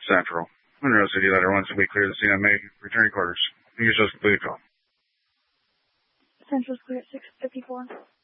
Central. Monroe City Letter 1 we clear the scene on May. Returning quarters. Fingers just completed call. Central's clear at 6:54.